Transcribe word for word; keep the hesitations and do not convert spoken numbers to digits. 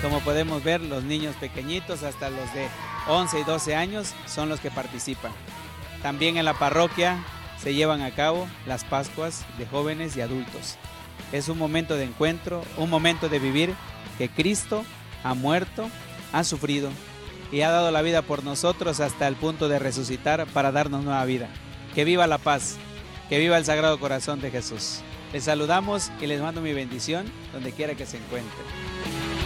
Como podemos ver, los niños pequeñitos hasta los de once y doce años son los que participan. También en la parroquia se llevan a cabo las Pascuas de jóvenes y adultos. Es un momento de encuentro, un momento de vivir que Cristo ha muerto, ha sufrido y ha dado la vida por nosotros hasta el punto de resucitar para darnos nueva vida. Que viva la paz, que viva el Sagrado Corazón de Jesús. Les saludamos y les mando mi bendición donde quiera que se encuentren.